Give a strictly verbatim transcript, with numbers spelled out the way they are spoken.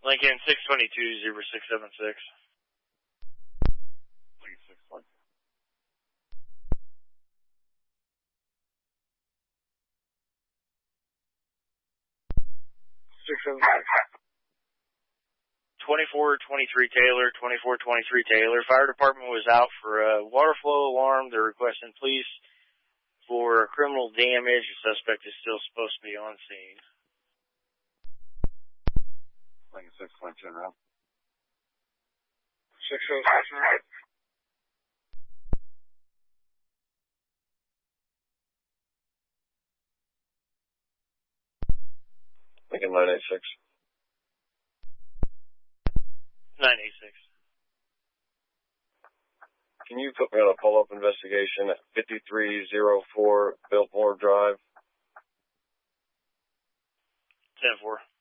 Lincoln six twenty-two, zero six seven six. Lincoln six twenty-two. six seven six. twenty-four twenty-three Taylor, twenty-four twenty-three Taylor. Fire department was out for a water flow alarm. They're requesting police for criminal damage. The suspect is still supposed to be on scene. Lincoln six twenty-two now. six oh six now. Lincoln nine eight six. nine eight six. Can you put me on a follow-up investigation at fifty-three oh four Biltmore Drive? ten four.